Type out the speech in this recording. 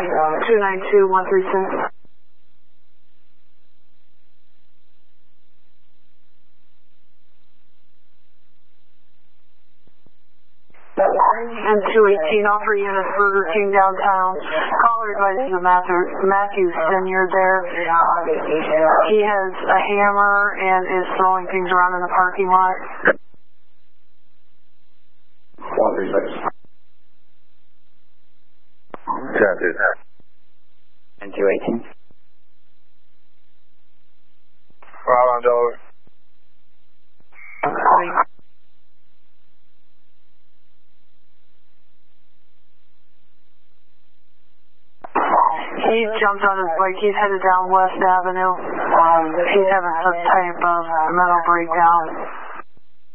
292136. And 218, all 3 units, Burger King downtown. Caller advises the Matthew Senior there. He has a hammer and is throwing things around in the parking lot. 136. And 218. Round over. He jumped on his bike. He's headed down West Avenue. He's having some type of mental breakdown.